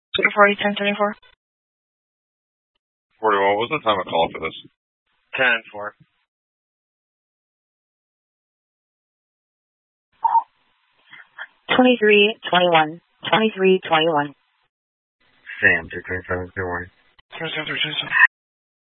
40, 10-24. 41, what was the time of call for this? 10-4. 23-21. 23-21. Sam, 227, good morning. 27, 327.